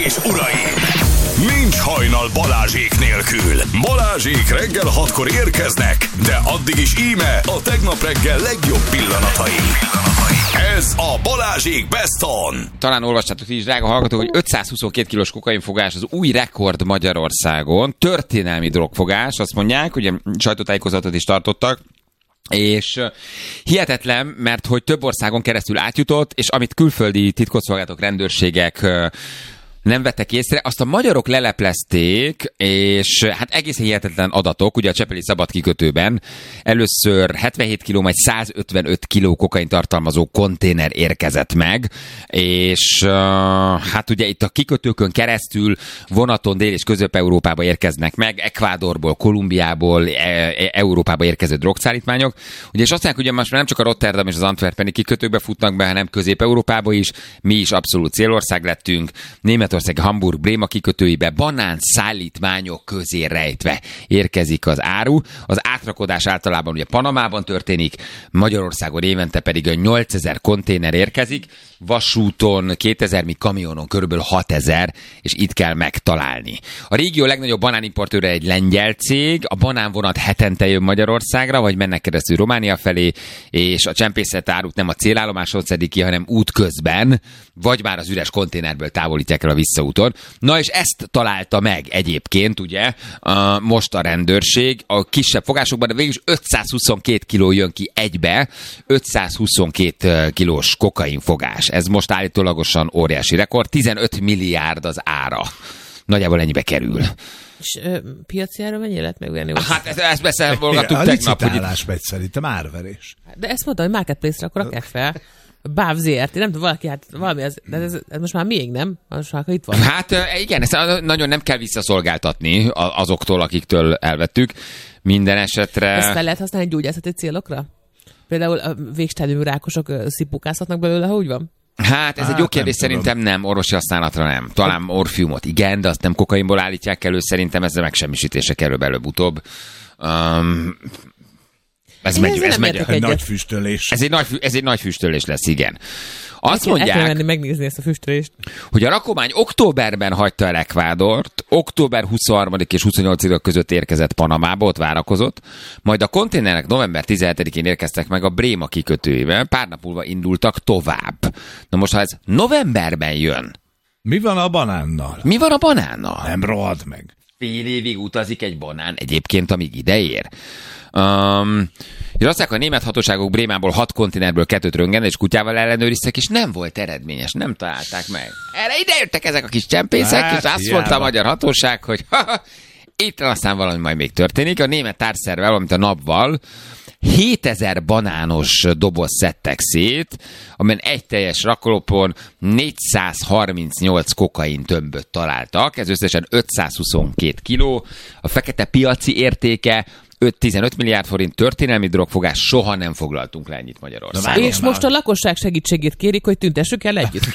és uraim! Nincs hajnal Balázsék nélkül. Balázsék reggel 6-kor érkeznek, de addig is íme a tegnap reggel legjobb pillanatai. Ez a Balázsék Best On. Talán olvastátok is, drága hallgatók, hogy 522 kilós kokainfogás az új rekord Magyarországon. Történelmi drogfogás, azt mondják, ugye sajtótájékozatot is tartottak. És hihetetlen, mert hogy több országon keresztül átjutott, és amit külföldi titkosszolgálatok, rendőrségek nem vettek észre, azt a magyarok leleplezték, és hát egészen hihetetlen adatok, ugye a Csepeli szabad kikötőben először 77 kiló, majd 155 kiló kokain tartalmazó konténer érkezett meg, és hát ugye itt a kikötőkön keresztül vonaton Dél- és Közép-Európába érkeznek meg, Ekvádorból, Kolumbiából, Európába érkező drogszállítmányok. Ugye, és azt mondják, hogy most már nem csak a Rotterdam és az Antwerpeni kikötőkbe futnak be, hanem Közép-Európába is. Mi is abszolút célország lettünk. Németország, Hamburg, Bréma kikötőibe banán szállítmányok közé rejtve érkezik az áru. Az átrakodás általában ugye Panamában történik, Magyarországon évente pedig 8000 konténer érkezik, vasúton 2000, míg kamionon körülbelül 6000, és itt kell megtalálni. A régió legnagyobb banánimportőre egy lengyel cég, a banánvonat hetente jön Magyarországra, vagy mennek keresztül Románia felé, és a csempészet árut nem a célállomáson szedik ki, hanem útközben, vagy már az üres konténerből távolítják el a visszaúton. Na és ezt találta meg egyébként, ugye, most a rendőrség a kisebb fogásokban, de végül is 522 kiló jön ki egybe, 522 kilós kokainfogás. Ez most állítólagosan óriási rekord, 15 milliárd az ára. Nagyjából ennyibe kerül. És piaci ára mennyi lehet megvenni? Hát ezt beszámolgattuk tegnap. A licitálás megy szerintem árverés. De ezt mondta, hogy Marketplace-re akkor rakják fel. BÁV ZRT, nem tudom, valaki, hát valami, ez most már miég, nem? Most már itt van. Hát igen, ezt nagyon nem kell visszaszolgáltatni azoktól, akiktől elvettük. Minden esetre... Ezt fel lehet használni gyógyászati célokra? Például a végstádiumú rákosok szipukázhatnak belőle, ha úgy van? Hát ez egy jó kérdés, szerintem nem, orvosi használatra nem. Talán orfiumot igen, de azt nem kokainból állítják elő, szerintem ezzel megsemmisítése kerül előbb-utóbb. Ez megy. Egy nagy füstölés. Ez egy nagy füstölés lesz, igen. Azt mondják, el kell menni megnézni ezt a füstölést, hogy a rakomány októberben hagyta el Ekvádort, október 23. és 28. között érkezett Panamába, ott várakozott, majd a konténerek november 17-én érkeztek meg a Bréma kikötőjében, pár nap múlva indultak tovább. Na most, ha ez novemberben jön... Mi van a banánnal? Nem rohad meg. Fél évig utazik egy banán egyébként, amíg ide ér. És azt mondják, a német hatóságok Brémából 6 konténerből 2 röntgen és kutyával ellenőriztek, és nem volt eredményes, nem találták meg. Erre idejöttek ezek a kis csempészek, és azt mondta a magyar hatóság, hogy itt aztán valami majd még történik. A német társzervel, valamint a NAV-val 7000 banános doboz szedtek szét, amelyen egy teljes raklapon 438 kokain tömböt találtak, ez összesen 522 kiló. A fekete piaci értéke 15 milliárd forint, történelmi drogfogás, soha nem foglaltunk le ennyit Magyarországon. És most a lakosság segítségét kérik, hogy tüntessük el együtt.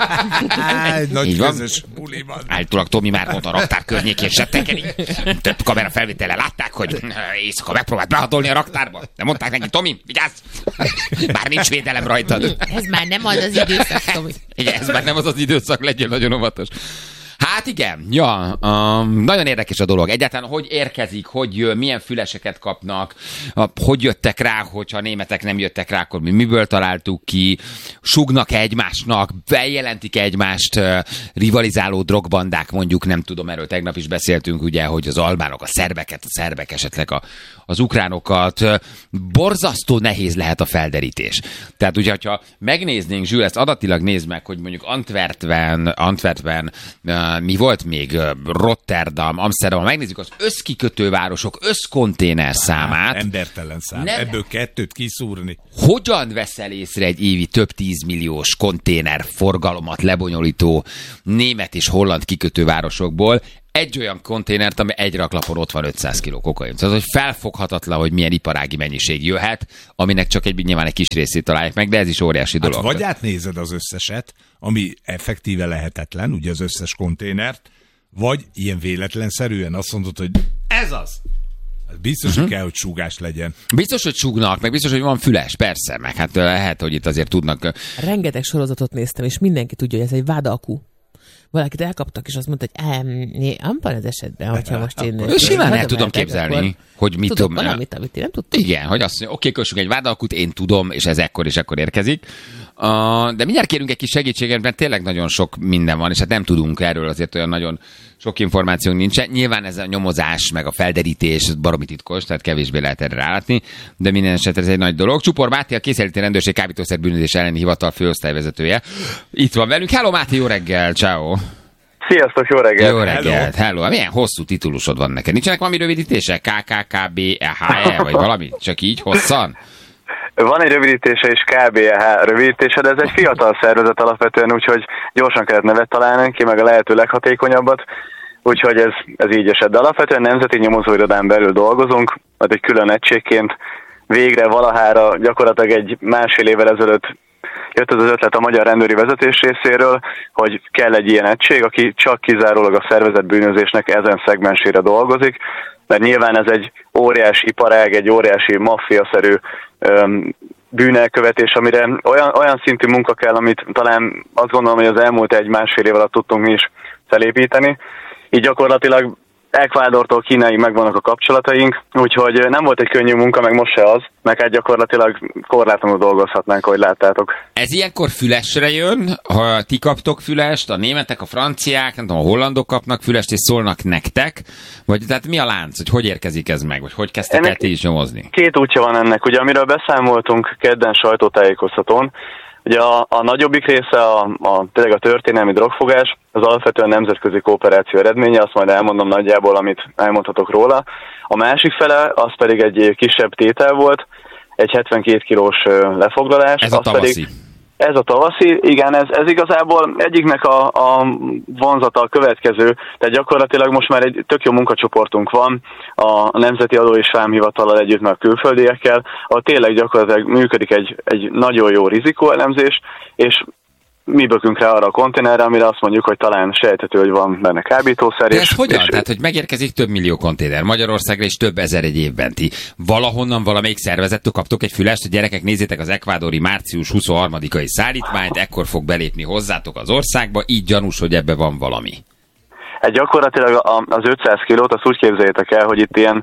Nagy közös buliban. Állítólag Tomi már mondta a raktár környékén settenkeni. Több kamera felvétele látták, hogy éjszaka megpróbált behatolni a raktárba. De mondták neki, Tomi, vigyázz! Bár nincs védelem rajtad. Ez már nem az az időszak, Tomi. Igen, ez már nem az az időszak, legyél nagyon óvatos. Hát igen, nagyon érdekes a dolog. Egyáltalán hogy érkezik, hogy jön, milyen füleseket kapnak, hogy jöttek rá, hogyha a németek nem jöttek rá, akkor mi miből találtuk ki, sugnak egymásnak, bejelentik egymást, rivalizáló drogbandák, mondjuk, nem tudom, erről tegnap is beszéltünk, ugye, hogy az albánok, a szerbek esetleg az ukránokat, borzasztó nehéz lehet a felderítés. Tehát ugye, ha megnéznénk, Zsül, ezt adatilag nézd meg, hogy mondjuk Antwerpen mi volt még? Rotterdam, Amsterdam, megnézzük az összkikötővárosok összkonténer számát. Embertelen szám. Ebből 2 kiszúrni. Hogyan veszel észre egy évi több 10 milliós konténer forgalomat lebonyolító német és holland kikötővárosokból egy olyan konténert, ami egy raklapon ott van 500 kg kokain. Tehát, hogy felfoghatatlan, hogy milyen iparági mennyiség jöhet, aminek csak nyilván egy kis részét találják meg, de ez is óriási dolog. Vagy átnézed az összeset, ami effektíve lehetetlen, ugye az összes konténert, vagy ilyen véletlenszerűen azt mondod, hogy ez az. Biztos, hogy kell, hogy súgás legyen. Biztos, hogy súgnak, meg biztos, hogy van füles, persze, meg hát lehet, hogy itt azért tudnak... Rengeteg sorozatot néztem, és mindenki tudja, hogy ez egy vádalkú. valakit elkaptak, és azt mondta, hogy abban az esetben, hogyha most én... Simán el tudom képzelni, hogy mit tudok tudom. valamit, amit én nem tudtam. Igen, hogy azt mondja, oké, kössünk egy vádalkut, én tudom, és ez ekkor és ekkor érkezik. De mindjárt kérünk egy kis segítséget, mert tényleg nagyon sok minden van, és hát nem tudunk erről, azért olyan nagyon sok információnk nincsen. Nyilván ez a nyomozás, meg a felderítés baromi titkos, tehát kevésbé lehet erre rálátni, de minden esetre ez egy nagy dolog. Csupor Máté, a Készenléti Rendőrség kábítószer bűnözés elleni hivatal főosztályvezetője. Itt van velünk. Hello Máté, jó reggel, ciao. Sziasztok, jó reggelt! Jó reggelt, hello. Milyen hosszú titulusod van neked? Nincsenek valami rövidítése? KKKB, EHE, vagy valami? Csak így hosszan? Van egy rövidítése és KBH rövidítése, de ez egy fiatal szervezet alapvetően, úgyhogy gyorsan kellett nevet találni, ki meg a lehető leghatékonyabbat, úgyhogy ez így esett. De alapvetően nemzeti nyomozóirodán belül dolgozunk, mert egy külön egységként végre valahára gyakorlatilag egy másfél évvel ezelőtt jött az ötlet a magyar rendőri vezetés részéről, hogy kell egy ilyen egység, aki csak kizárólag a szervezett bűnözésnek ezen szegmensére dolgozik, mert nyilván ez egy óriási iparág, egy óriási maffiaszerű bűnelkövetés, amire olyan szintű munka kell, amit talán azt gondolom, hogy az elmúlt egy-másfél év alatt tudtunk mi is felépíteni. Így gyakorlatilag Ekvádortól Kínáig megvannak a kapcsolataink, úgyhogy nem volt egy könnyű munka, meg most se az, meg hát gyakorlatilag korlátlanul dolgozhatnánk, ahogy láttátok. Ez ilyenkor fülesre jön, ha ti kaptok fülest, a németek, a franciák, nem tudom, a hollandok kapnak fülest, és szólnak nektek, vagy tehát mi a lánc, hogy érkezik ez meg, vagy hogy kezdtek el ti is nyomozni? Két útja van ennek, ugye amiről beszámoltunk kedden sajtótájékoztatón. Ugye a nagyobbik része tényleg a történelmi drogfogás, az alapvetően nemzetközi kooperáció eredménye, azt majd elmondom nagyjából, amit elmondhatok róla. A másik fele, az pedig egy kisebb tétel volt, egy 72 kilós lefoglalás. Ez a tavaszi. Ez a tavaszi, igen, ez igazából egyiknek a vonzata a következő, tehát gyakorlatilag most már egy tök jó munkacsoportunk van a Nemzeti Adó és Vámhivatallal együtt, meg a külföldiekkel, ahol tényleg gyakorlatilag működik egy nagyon jó rizikóelemzés, és mi bökünk rá arra a konténerre, amire azt mondjuk, hogy talán sejthető, hogy van benne kábítószer. De ez hogyan? Tehát, hogy megérkezik több millió konténer Magyarországra, és több ezer egy évben. Ti valahonnan, valamelyik szervezettől kaptok egy fülest, hogy gyerekek, nézzétek az ekvádori március 23-ai szállítmányt, ekkor fog belépni hozzátok az országba, így gyanús, hogy ebbe van valami. Hát gyakorlatilag az 500 kilót, azt úgy képzeljétek el, hogy itt ilyen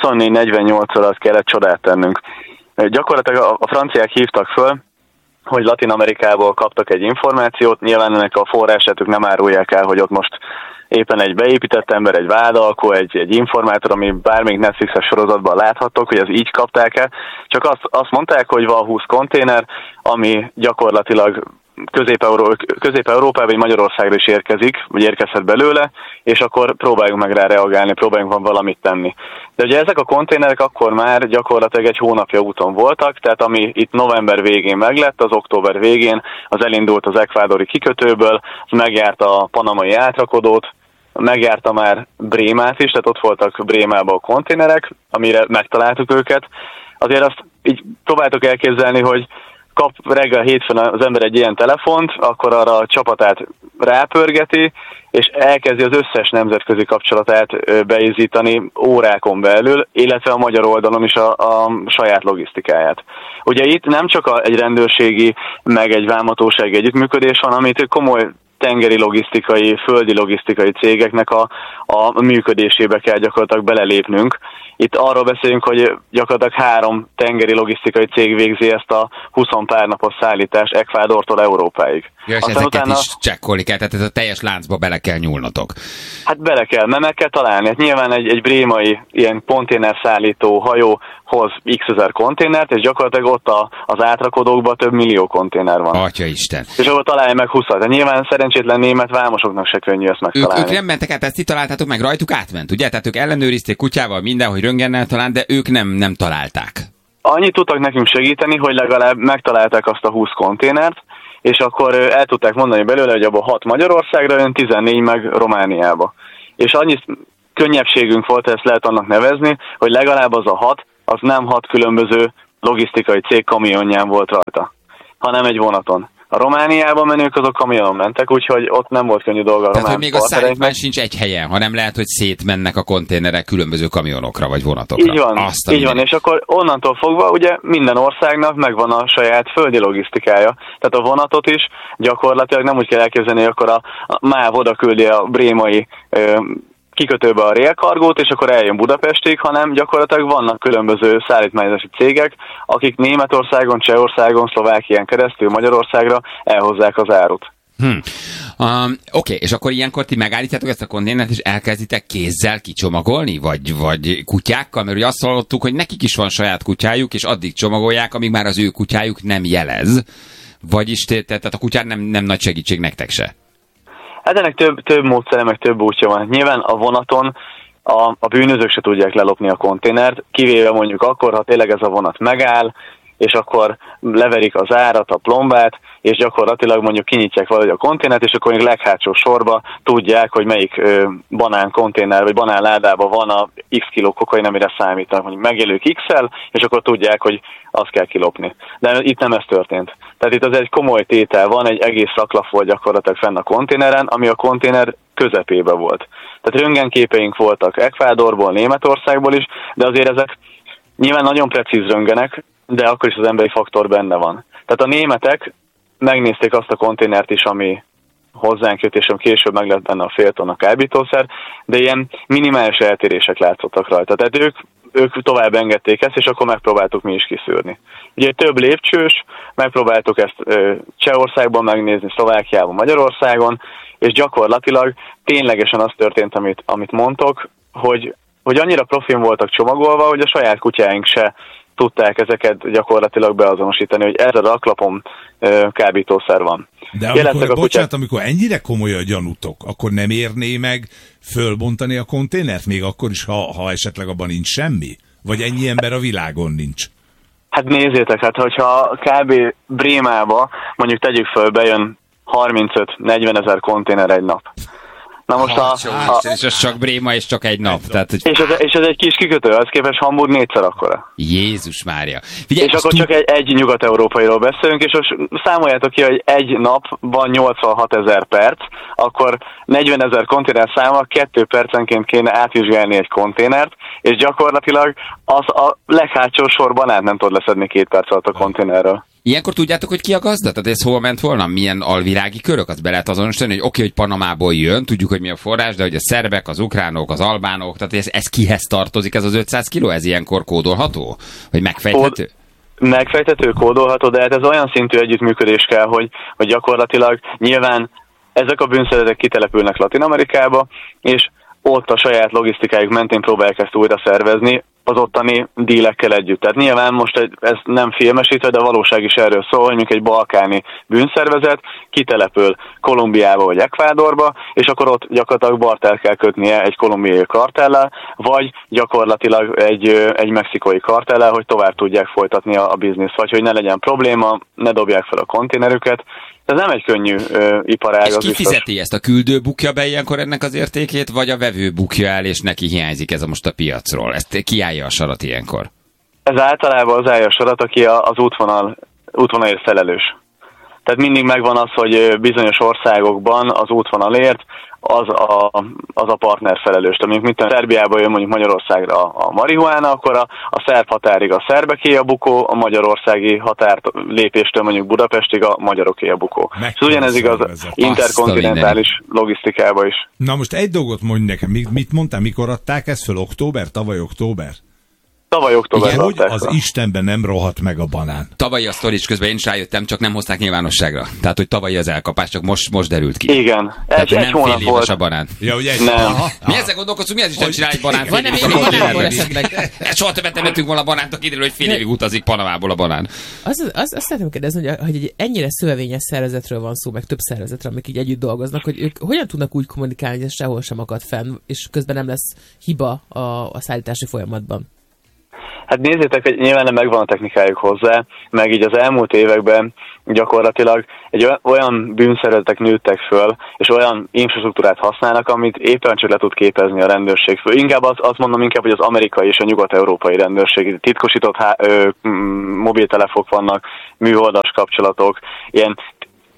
24-48 alatt kellett csodát tennünk. Gyakorlatilag a franciák hívtak föl, hogy Latin-Amerikából kaptak egy információt, nyilván ennek a forrását ők nem árulják el, hogy ott most éppen egy beépített ember, egy vádalkó, egy informátor, ami bármelyik Netflixes sorozatban láthattok, hogy ez így kapták el, csak azt mondták, hogy van 20 konténer, ami gyakorlatilag Közép-Európába vagy Magyarországra is érkezik, vagy érkezhet belőle, és akkor próbáljuk meg rá reagálni, próbáljunk valamit tenni. De ugye ezek a konténerek akkor már gyakorlatilag egy hónapja úton voltak, tehát ami itt november végén meglett, az október végén az elindult az ekvádori kikötőből, az megjárta a panamai átrakodót, megjárta már Brémát is, tehát ott voltak Brémában a konténerek, amire megtaláltuk őket. Azért azt így próbáltuk elképzelni, hogy kap reggel hétfőn az ember egy ilyen telefont, akkor arra a csapatát rápörgeti, és elkezdi az összes nemzetközi kapcsolatát beizítani órákon belül, illetve a magyar oldalon is a saját logisztikáját. Ugye itt nem csak egy rendőrségi, meg egy vámhatósági együttműködés van, amit komoly tengeri logisztikai, földi logisztikai cégeknek a működésébe kell gyakorlatilag belelépnünk. Itt arról beszélünk, hogy gyakorlatilag 3 tengeri logisztikai cég végzi ezt a 20 pár napos szállítást Ekvádortól Európáig. Ja, és ezeket utána is csekkolni kell, tehát ez a teljes láncba bele kell nyúlnotok. Hát bele kell, mert meg kell találni. Hát nyilván egy brémai ilyen konténerszállító hajó hoz x ezer konténert, és gyakorlatilag ott az átrakodókban több millió konténer van. Atyaisten. És ahol találja meg 20-at. De nyilván szerencsétlen német vámosoknak se könnyű ezt megtalálni. Ők nem mentek át, ezt ti találtátok meg, rajtuk átment, ugye? Tehát ők ellenőrizték kutyával minden, hogy röntgennel talán, de ők nem találták. Annyit tudtak nekünk segíteni, hogy legalább megtalálták azt a 20 konténert, és akkor el tudták mondani belőle, hogy abban 6 Magyarországra jön, 14 meg Romániába. És annyi könnyebbségünk volt, ezt lehet annak nevezni, hogy legalább az a 6, az nem 6 különböző logisztikai cég kamionján volt rajta, hanem egy vonaton. A Romániába menők azok kamionon mentek, úgyhogy ott nem volt könnyű dolga a Tehát, román hogy még a partnereinknek. szállítmány sincs egy helyen, hanem lehet, hogy szétmennek a konténerek különböző kamionokra vagy vonatokra. Így van, és akkor onnantól fogva ugye minden országnak megvan a saját földi logisztikája. Tehát a vonatot is gyakorlatilag nem úgy kell elképzelni, hogy akkor a MÁV oda küldi a brémai kikötőbe a railkargót, és akkor eljön Budapestig, hanem gyakorlatilag vannak különböző szállítmányozási cégek, akik Németországon, Csehországon, Szlovákián keresztül Magyarországra elhozzák az árut. Oké, és akkor ilyenkor ti megállítjátok ezt a konténert, és elkezditek kézzel kicsomagolni, vagy kutyákkal? Mert ugye azt hallottuk, hogy nekik is van saját kutyájuk, és addig csomagolják, amíg már az ő kutyájuk nem jelez. Vagyis tehát a kutyán nem nagy segítség nektek se. Hát ennek több módszere, meg több útja van. Nyilván a vonaton a bűnözők se tudják lelopni a konténert, kivéve mondjuk akkor, ha tényleg ez a vonat megáll, és akkor leverik az árat, a plombát, és gyakorlatilag mondjuk kinyitják valahogy a konténert, és akkor még leghátsó sorba tudják, hogy melyik banán konténer, vagy banán ládában van a x kiló kokain, amire számítanak, mondjuk megjelölik X-el, és akkor tudják, hogy azt kell kilopni. De itt nem ez történt. Tehát itt az egy komoly tétel van, egy egész raklap volt gyakorlatilag fenn a konténeren, ami a konténer közepébe volt. Tehát röntgenképeink voltak Ecuadorból, Németországból is, de azért ezek nyilván nagyon precíz röntgenek, de akkor is az emberi faktor benne van. Tehát a németek megnézték azt a konténert is, ami hozzánk jött, és később meg lett benne a fél tonna kábítószer, de ilyen minimális eltérések látszottak rajta. Tehát ők tovább engedték ezt, és akkor megpróbáltuk mi is kiszűrni. Ugye több lépcsős, megpróbáltuk ezt Csehországban megnézni, Szlovákiában, Magyarországon, és gyakorlatilag ténylegesen az történt, amit mondtok, hogy annyira profin voltak csomagolva, hogy a saját kutyáink se tudták ezeket gyakorlatilag beazonosítani, hogy ez a raklapon kábítószer van. De amikor ennyire komoly a gyanútok, akkor nem érné meg fölbontani a konténert, még akkor is, ha esetleg abban nincs semmi? Vagy ennyi ember a világon nincs? Hát nézzétek, hogyha kb. Brémába mondjuk tegyük föl, bejön 35-40 ezer konténer egy nap. Na most és ez csak Bréma, és csak egy nap. Tehát, hogy... és ez egy kis kikötő, az képest Hamburg 4-szer akkora. Jézus Mária. Figyelj, és akkor csak egy nyugat-európairól beszélünk, és most számoljátok ki, hogy egy napban 86 ezer perc, akkor 40 ezer konténer száma, 2 percenként kéne átvizsgálni egy konténert, és gyakorlatilag az a leghátsó sorban át nem tud leszedni 2 perc alatt a konténerről. Ilyenkor tudjátok, hogy ki a gazda? Tehát ez hol ment volna? Milyen alvilági körök? Azt be lehet azonosítani, hogy hogy Panamából jön, tudjuk, hogy mi a forrás, de hogy a szerbek, az ukránok, az albánok, tehát ez kihez tartozik, ez az 500 kiló? Ez ilyenkor kódolható? Vagy megfejthető? Megfejthető, kódolható, de hát ez olyan szintű együttműködés kell, hogy gyakorlatilag nyilván ezek a bűnszervezetek kitelepülnek Latin-Amerikába, és ott a saját logisztikájuk mentén próbálják ezt újra szervezni, az ottani dílekkel együtt. Tehát nyilván most ez nem filmesítve, de a valóság is erről szól, hogy egy balkáni bűnszervezet kitelepül Kolumbiába vagy Ecuadorba, és akkor ott gyakorlatilag bartert kell kötnie egy kolumbiai kartellel, vagy gyakorlatilag egy mexikói kartellel, hogy tovább tudják folytatni a bizniszt, vagy hogy ne legyen probléma, ne dobják fel a konténerüket. Ez nem egy könnyű iparág. És ki fizeti ezt? A küldő bukja be ilyenkor ennek az értékét, vagy a vevő bukja el, és neki hiányzik ez most a piacról? Ezt ki állja a sarat ilyenkor? Ez általában az állja a sarat, aki az útvonalért felelős. Tehát mindig megvan az, hogy bizonyos országokban az útvonalért az a partner felelős. Tehát mint Szerbiából jön mondjuk Magyarországra a marihuána, akkor a szerb határig a szerbeké a bukó, a magyarországi határt lépéstől mondjuk Budapestig a magyaroké a bukó. És ugyanez igaz interkontinentális logisztikába is. Na most egy dolgot mondj nekem, mit mondtál, mikor adták ezt föl? Tavaly október? Tavaly októberben. Hogy az Istenben nem rohadt meg a banán. Tavaly a sztorics közben én is rájöttem, csak nem hozták nyilvánosságra. Tehát, hogy tavaly az elkapás, csak most derült ki. Igen. Tehát egy fél éves volt a banán. Ja, ugye mi ezzel gondolkozunk, mi az Isten csinál egy banán? Vagy nem Panamából esetleg. Soha többet nem ettünk volna a banánt, kiderül, hogy fél évig utazik Panamából a banán. Azt szeretném kérdezni, hogy egy ennyire szövevényes szervezetről van szó, meg több szervezetről, amik így együtt dolgoznak, hogy ők hogyan tudnak úgy kommunikálni, hogy ez sehol sem akad fenn, és közben nem lesz hiba a szállítási folyamatban. Hát nézzétek, hogy nyilván megvan a technikájuk hozzá, meg így az elmúlt években gyakorlatilag olyan bűnszervezetek nőttek föl, és olyan infrastruktúrát használnak, amit éppen csak le tud képezni a rendőrség föl. Inkább azt mondom inkább, hogy az amerikai és a nyugat-európai rendőrség. Titkosított mobiltelefonok vannak, műholdas kapcsolatok, ilyen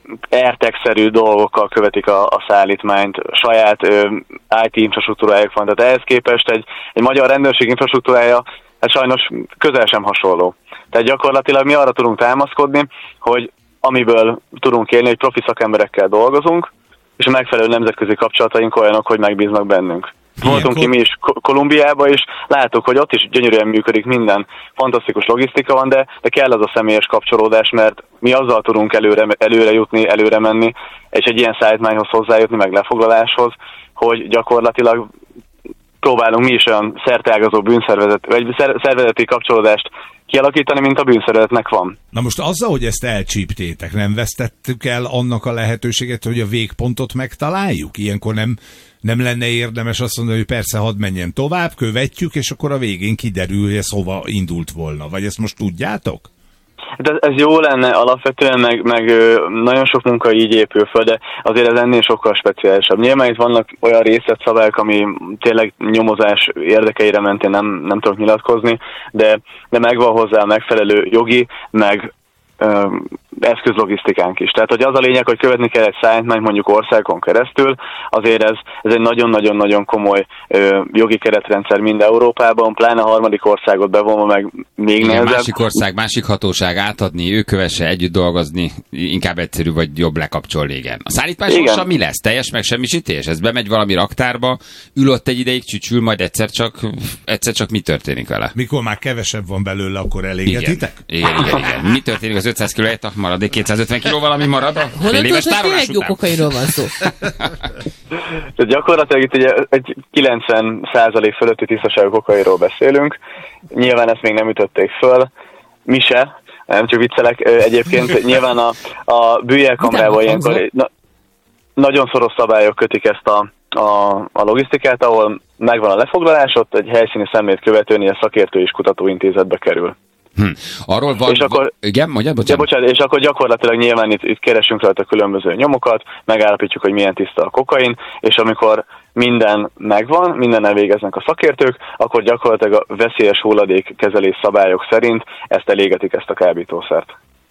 AirTag-szerű dolgokkal követik a szállítmányt, saját IT infrastruktúrájuk van, tehát ehhez képest egy magyar rendőrség infrastruktúrája hát sajnos közel sem hasonló. Tehát gyakorlatilag mi arra tudunk támaszkodni, hogy amiből tudunk élni, hogy profi szakemberekkel dolgozunk, és a megfelelő nemzetközi kapcsolataink olyanok, hogy megbíznak bennünk. Voltunk ki mi is Kolumbiába, és láttuk, hogy ott is gyönyörűen működik minden, fantasztikus logisztika van, de kell az a személyes kapcsolódás, mert mi azzal tudunk előre jutni, előre menni, és egy ilyen szállítmányhoz hozzájutni, meg lefoglaláshoz, hogy gyakorlatilag próbálunk mi is olyan szerteágazó vagy szervezeti kapcsolódást kialakítani, mint a bűnszervezetnek van. Na most azzal, hogy ezt elcsíptétek, nem vesztettük el annak a lehetőséget, hogy a végpontot megtaláljuk? Ilyenkor nem lenne érdemes azt mondani, hogy persze hadd menjen tovább, követjük, és akkor a végén kiderül, hogy ez hova indult volna. Vagy ezt most tudjátok? De ez jó lenne alapvetően, meg nagyon sok munka így épül föl, de azért ez ennél sokkal speciálisabb. Nyilván itt vannak olyan részletszabályok, ami tényleg nyomozás érdekeire mentén nem tudok nyilatkozni, de megvan hozzá a megfelelő jogi, meg eszközlogisztikánk is. Tehát, hogy az a lényeg, hogy követni kell egy szállítmányt mondjuk országon keresztül, azért ez egy nagyon-nagyon-nagyon komoly jogi keretrendszer mind Európában, pláne a harmadik országot bevonva meg még nehezebb. Másik ország, másik hatóság átadni, ő kövesse, együtt dolgozni, inkább egyszerű vagy jobb lekapcsolni, igen. A szállítmány sorsa mi lesz? Teljes megsemmisítés? Ez bemegy valami raktárba, ül ott egy ideig, csücsül, majd egyszer csak mi történik vele? Mikor már kevesebb van belőle, akkor elégetitek? Igen. Mi történik az 500 kg helyett, maradék 250 kg valami marad a fél éves tárolás után? Kokairól van szó. Tehát gyakorlatilag itt ugye egy 90% fölötti tisztaságú kokairól beszélünk. Nyilván ezt még nem ütötték föl. Mi se, nem csak viccelek. Egyébként nyilván a bűjjelkamrával ilyenkor nagyon szoros szabályok kötik ezt a logisztikát, ahol megvan a lefoglalás, ott egy helyszíni szemlét követően a szakértő és kutatóintézetbe kerül. Arról van... És akkor, igen, mondjad, bocsánat. És akkor gyakorlatilag nyilván itt keresünk rajta különböző nyomokat, megállapítjuk, hogy milyen tiszta a kokain, és amikor minden megvan, minden elvégeznek a szakértők, akkor gyakorlatilag a veszélyes hulladékkezelés szabályok szerint ezt elégetik, ezt a kábítószert.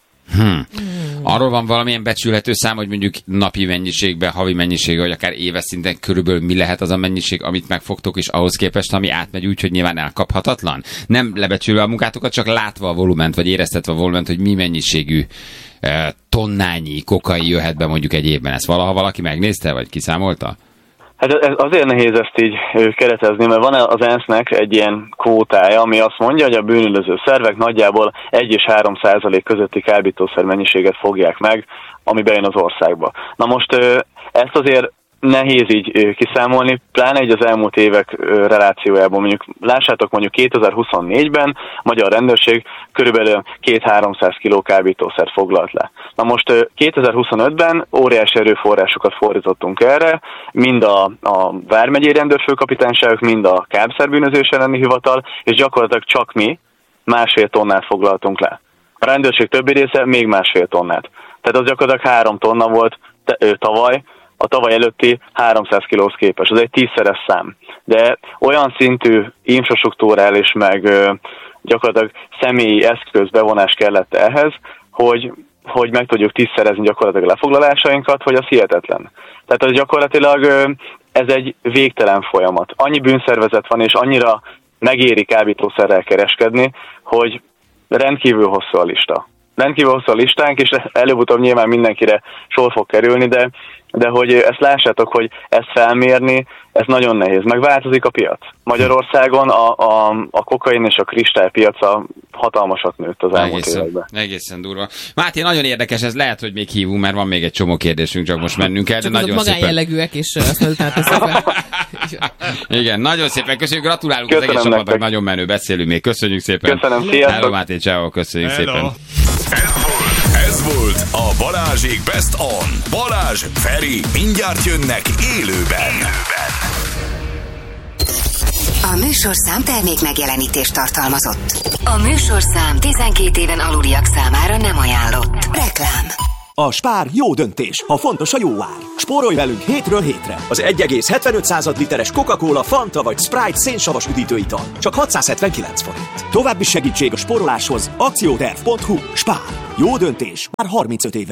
Arról van valamilyen becsülhető szám, hogy mondjuk napi mennyiségben, havi mennyiségben, vagy akár éves szinten körülbelül mi lehet az a mennyiség, amit megfogtok, és ahhoz képest, ami átmegy úgy, hogy nyilván elkaphatatlan? Nem lebecsülve a munkátokat, csak látva a volument, vagy éreztetve a volument, hogy mi mennyiségű tonnányi kokai jöhet be mondjuk egy évben. Ezt valaha valaki megnézte, vagy kiszámolta? Hát azért nehéz ezt így keretezni, mert van az ENSZ-nek egy ilyen kvótája, ami azt mondja, hogy a bűnüldöző szervek nagyjából 1 és 3% közötti kábítószer mennyiséget fogják meg, ami bejön az országba. Na most ezt azért nehéz így kiszámolni, pláne így az elmúlt évek relációjában. Lássátok, mondjuk 2024-ben a magyar rendőrség körülbelül 200-300 kg kábítószert foglalt le. Na most 2025-ben óriási erőforrásokat fordítottunk erre, mind a vármegyei rendőrfőkapitányságok, mind a kábítószerbűnözés elleni hivatal, és gyakorlatilag csak mi 1,5 tonnát foglaltunk le. A rendőrség többi része még 1,5 tonnát. Tehát az gyakorlatilag 3 tonna volt tavaly, a tavaly előtti 300 kilóhoz képest. Ez egy 10-szeres szám. De olyan szintű infrastruktúrális, meg gyakorlatilag személyi eszköz bevonás kellett ehhez, hogy meg tudjuk 10-szerezni gyakorlatilag a lefoglalásainkat, hogy az hihetetlen. Tehát ez gyakorlatilag ez egy végtelen folyamat. Annyi bűnszervezet van, és annyira megéri kábítószerrel kereskedni, hogy rendkívül hosszú a lista. Rendkívül hosszú a listánk, és előbb-utóbb nyilván mindenkire sor fog kerülni, de hogy ezt lássátok, hogy ezt felmérni, ez nagyon nehéz. Meg változik a piac. Magyarországon a kokain és a kristálypiaca hatalmasat nőtt az elmúlt években. Egészen durva. Máté, nagyon érdekes, ez lehet, hogy még hívunk, mert van még egy csomó kérdésünk, csak most mennünk kell. Csak de nagyon szépen magánjellegűek, és aztán utána teszek. Igen, nagyon szépen köszönjük, gratulálunk az egész csapatnak, nagyon menő, beszélünk még. Köszönjük szépen. Köszönöm, sziasztok. Hello, Máté, ciao, köszönjük szépen. Ez volt a Balázsék Best On. Balázs, Feri, mindjárt jönnek élőben. A műsorszám termék megjelenítést tartalmazott. A műsorszám 12 éven aluliak számára nem ajánlott. Reklám. A Spár jó döntés, ha fontos a jó ár. Spórolj velünk hétről hétre. Az 1,75 literes Coca-Cola, Fanta vagy Sprite szénsavas üdítőital. Csak 679 forint. További segítség a spóroláshoz akcióterv.hu. Spár. Jó döntés. Már 35 éve.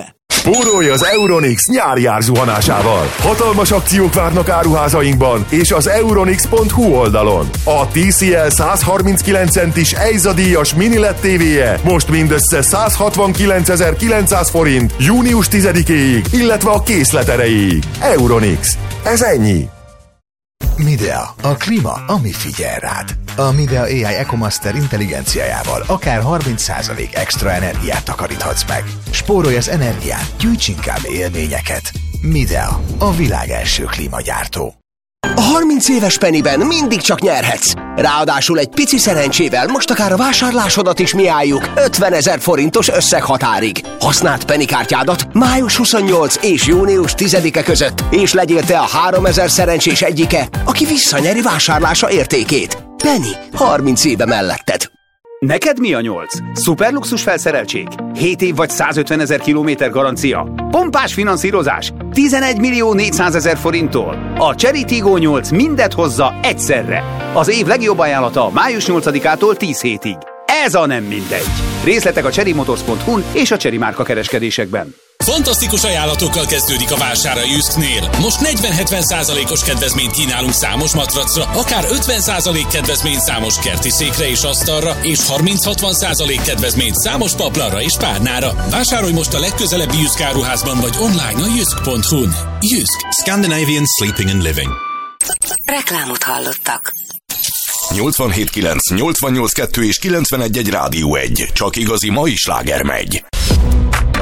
Spórolj az Euronics nyári árzuhanásával. Hatalmas akciók várnak áruházainkban és az euronics.hu oldalon. A TCL 139 centis EIZA díjas mini LED TV-je most mindössze 169.900 forint június 10-éig, illetve a készlet erejéig. Euronics. Ez ennyi. Midea, a klíma, ami figyel rád. A Midea AI EcoMaster intelligenciájával akár 30% extra energiát takaríthatsz meg. Spórolj az energián, gyűjts inkább élményeket. Midea, a világ első klímagyártó. A 30 éves Pennyben mindig csak nyerhetsz. Ráadásul egy pici szerencsével most akár a vásárlásodat is mi álljuk 50 000 forintos összeghatárig. Használd Penny kártyádat május 28 és június 10-e között, és legyél te a 3000 szerencsés egyike, aki visszanyeri vásárlása értékét. Penny, 30 éve melletted. Neked mi a 8? Szuperluxus felszereltség? 7 év vagy 150 000 kilométer garancia? Pompás finanszírozás? 11.400.000 forinttól? A Chery Tiggo 8 mindet hozza egyszerre. Az év legjobb ajánlata május 8-ától 10 hétig. Ez a nem mindegy. Részletek a cherrymotors.hu-n és a Chery márka kereskedésekben. Fantasztikus ajánlatokkal kezdődik a vásár a Jysknél. Most 40-70%-os kedvezményt kínálunk számos matracra, akár 50% kedvezményt számos kerti székre és asztalra, és 30-60% kedvezményt számos paplanra és párnára. Vásárolj most a legközelebbi Jysk áruházban vagy online a jysk.hu-n. Jysk. Scandinavian Sleeping and Living. Reklámot hallottak. 87.9, 88.2 és 91.1 Rádió 1. Csak igazi mai sláger megy.